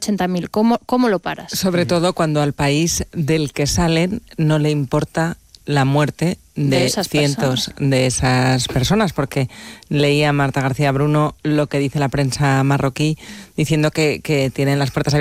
80.000. ¿Cómo lo paras? Sobre todo cuando al país del que salen no le importa la muerte de cientos de esas personas, porque leía Marta García Bruno lo que dice la prensa marroquí, diciendo que tienen las puertas abiertas